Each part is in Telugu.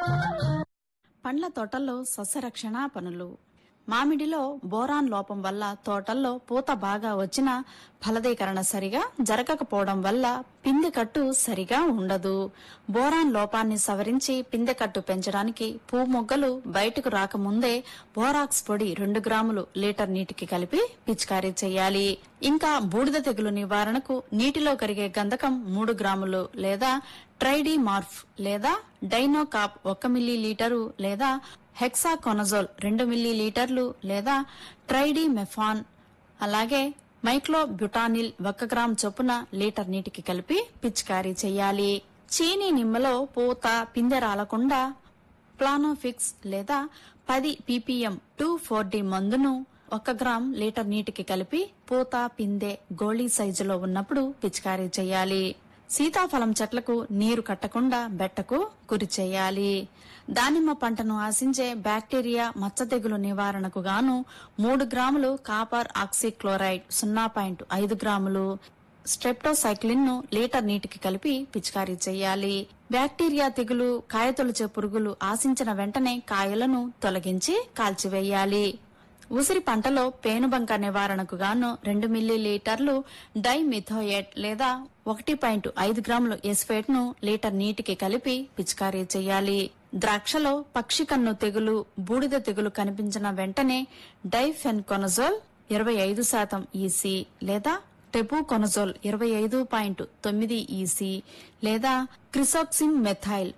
పండ్ల తోటల్లో సస్యరక్షణ పనులు. మామిడిలో బోరాన్ లోపం వల్ల తోటల్లో పూత బాగా వచ్చినా ఫలదీకరణ సరిగా జరగకపోవడం వల్ల పిందెకట్టు సరిగా ఉండదు. బోరాన్ లోపాన్ని సవరించి పిందెకట్టు పెంచడానికి పువ్వు బయటకు రాకముందే బోరాక్స్ పొడి 2 గ్రాములు లీటర్ నీటికి కలిపి పిచికారీ చేయాలి. ఇంకా బూడిద తెగులు నివారణకు నీటిలో కరిగే గంధకం 3 గ్రాములు లేదా ట్రైడీ మార్ఫ్ లేదా డైనోకాప్ 1 మిల్లీలీటరు లేదా హెక్సాకొనజోల్ 2 మిల్లీలీటర్లు లేదా ట్రైడీ మెఫాన్ అలాగే మైక్లోబ్యూటానిల్ 1 గ్రామ్ చొప్పున లీటర్ నీటికి కలిపి పిచికారీ చేయాలి. చీనీ నిమ్మలో పూత పిందె రాలకుండా ప్లానోఫిక్స్ లేదా 10 ppm 2,4-D మందును 1 గ్రామ్ లీటర్ నీటికి కలిపి పూత పిందె గోళీ సైజులో ఉన్నప్పుడు పిచికారీ చేయాలి. సీతాఫలం చెట్లకు నీరు కట్టకుండా బెట్టకు గురి చేయాలి. దానిమ్మ పంటను ఆశించే బ్యాక్టీరియా మచ్చ తెగులు నివారణకు గాను 3 గ్రాములు కాపర్ ఆక్సీక్లోరైడ్ 0.5 గ్రాములు స్ట్రెప్టోసైక్లిన్ ను లీటర్ నీటికి కలిపి పిచికారీ చేయాలి. బ్యాక్టీరియా తెగులు కాయతొలిచే పురుగులు ఆశించిన వెంటనే కాయలను తొలగించి కాల్చివేయాలి. ఉసిరి పంటలో పేనుబంక నివారణకు గాను 2 మిల్లీలీటర్లు డైమిథోయేట్ లేదా 1.5 గ్రాములు ఎస్ఫేట్ ను లీటర్ నీటికి కలిపి పిచికారీ చేయాలి. ద్రాక్షలో పక్షి కన్ను తెగులు బూడిద తెగులు కనిపించిన వెంటనే డైఫెన్కొనజోల్ 25% ఈసీ లేదా టెబుకొనజోల్ 25.9 ఈసీ లేదా క్రిసోక్సిన్ మెథైల్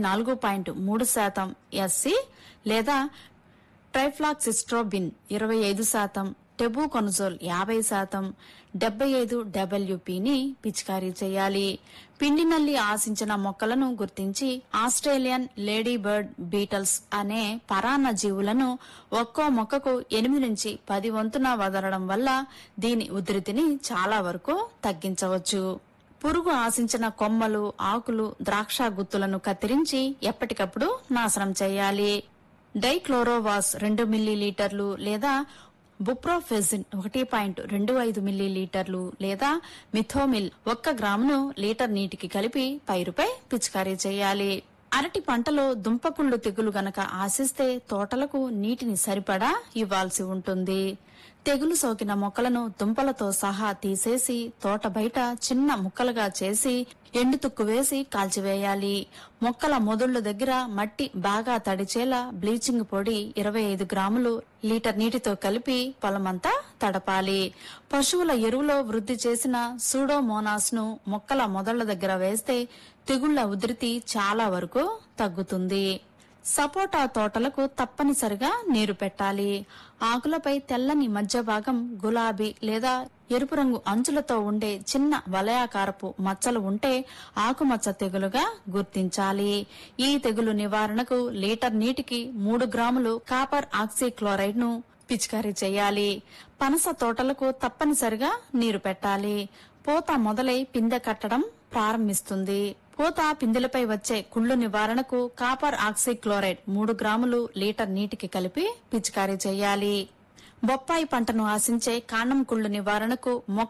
44.3% ఎస్సీ లేదా ట్రైఫ్లాక్సిస్ట్రోబిన్ 25%, టెబుకొనజోల్ 50%, 75 WP ని పిచికారీ చేయాలి. పిండి నల్లి ఆశించిన మొక్కలను గుర్తించి ఆస్ట్రేలియన్ లేడీ బర్డ్ బీటల్స్ అనే పరాన్న జీవులను ఒక్కో మొక్కకు 8 నుంచి 10 వంతున వదలడం వల్ల దీని ఉధృతిని చాలా వరకు తగ్గించవచ్చు. పురుగు ఆశించిన కొమ్మలు ఆకులు ద్రాక్ష గుత్తులను కత్తిరించి ఎప్పటికప్పుడు నాశనం చేయాలి. డైక్లోరోవాస్ 2 మిల్లీలీటర్లు లేదా బుప్రోఫెజిన్ 1.25 మిల్లీలీటర్లు లేదా మిథోమిల్ 1 గ్రామును లీటర్ నీటికి కలిపి పైరుపై పిచికారీ చేయాలి. అరటి పంటలో దుంపకుళ్ళు తెగులు గనక ఆశిస్తే తోటలకు నీటిని సరిపడా ఇవ్వాల్సి ఉంటుంది. తెగులు సోకిన మొక్కలను దుంపలతో సహా తీసేసి తోట బయట చిన్న ముక్కలుగా చేసి ఎండుతుక్కు వేసి కాల్చివేయాలి. మొక్కల మొదళ్ల దగ్గర మట్టి బాగా తడిచేలా బ్లీచింగ్ పొడి 25 గ్రాములు లీటర్ నీటితో కలిపి పొలమంతా తడపాలి. పశువుల ఎరువులో వృద్ధి చేసిన సూడోమోనాస్ ను మొక్కల మొదళ్ల దగ్గర వేస్తే తెగుళ్ల ఉధృతి చాలా వరకు తగ్గుతుంది. సపోటా తోటలకు తప్పనిసరిగా నీరు పెట్టాలి. ఆకులపై తెల్లని మధ్య భాగం గులాబీ లేదా ఎరుపు రంగు అంచులతో ఉండే చిన్న వలయాకారపు మచ్చలు ఉంటే ఆకుమచ్చ తెగులుగా గుర్తించాలి. ఈ తెగులు నివారణకు లీటర్ నీటికి 3 గ్రాములు కాపర్ ఆక్సీక్లోరైడ్ ను పిచికారీ చేయాలి. పనస తోటలకు తప్పనిసరిగా నీరు పెట్టాలి. పూత మొదలై పిందె కట్టడం ప్రారంభిస్తుంది. పూత పిందెలపై వచ్చే కుళ్ళు నివారణకు కాపర్ ఆక్సీక్లోరైడ్ 3 గ్రాములు లీటర్ నీటికి కలిపి పిచికారీ చేయాలి. బొప్పాయి పంటను ఆశించే కాండం కుళ్ళు నివారణకు